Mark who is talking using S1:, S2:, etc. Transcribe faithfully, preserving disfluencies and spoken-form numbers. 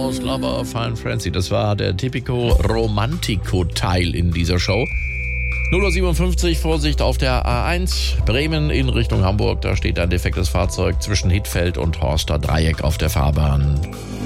S1: aus Lover Fine Frenzy. Das war der Typico Romantico-Teil in dieser Show. null Uhr siebenundfünfzig, Vorsicht auf der A eins, Bremen in Richtung Hamburg. Da steht ein defektes Fahrzeug zwischen Hittfeld und Horster Dreieck auf der Fahrbahn.